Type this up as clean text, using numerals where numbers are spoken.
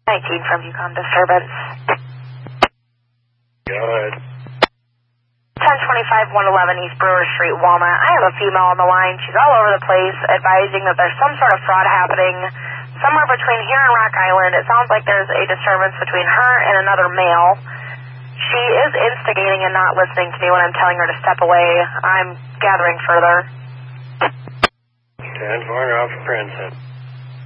19 from Yukon Disturbance. Go ahead. 1025 111 East Brewer Street, Walnut. I have a female on the line. She's all over the place advising that there's some sort of fraud happening somewhere between here and Rock Island. It sounds like there's a disturbance between her and another male. She is instigating and not listening to me when I'm telling her to step away. I'm gathering further. 10-4 off Princess.